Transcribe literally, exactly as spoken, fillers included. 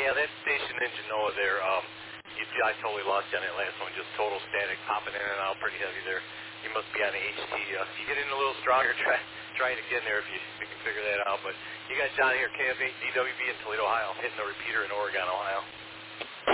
Yeah, that station engine Noah there, um, you, I totally lost you on that last one. Just total static, popping in and out pretty heavy there. You must be on the H T. Uh, if you get in a little stronger, try try it again there if you, if you can figure that out. But you got John here, K F eight D W B in Toledo, Ohio, hitting the repeater in Oregon, Ohio.